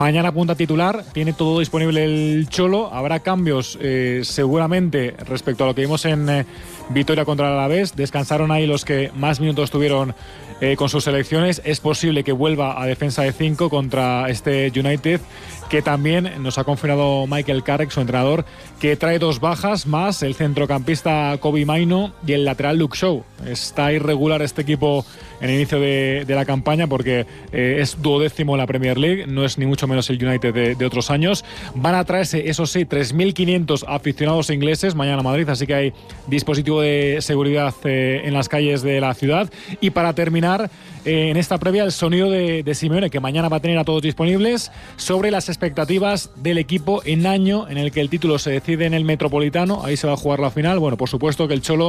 Mañana punta titular, tiene todo disponible el Cholo. Habrá cambios seguramente respecto a lo que vimos en Vitoria contra el Alavés. Descansaron ahí los que más minutos tuvieron con sus selecciones. Es posible que vuelva a defensa de 5 contra este United, que también nos ha confirmado Michael Carrick, su entrenador, que trae 2 bajas más el centrocampista Kobe Maino y el lateral Luke Shaw. Está irregular este equipo en el inicio de la campaña porque es 12º en la Premier League, no es ni mucho menos el United de otros años. Van a traerse, eso sí, 3.500 aficionados ingleses mañana a Madrid, así que hay dispositivo de seguridad en las calles de la ciudad. Y para terminar, en esta previa, el sonido de Simeone, que mañana va a tener a todos disponibles, sobre las expectativas del equipo en año en el que el título se decide en el Metropolitano. Ahí se va a jugar la final. Bueno, por supuesto que el Cholo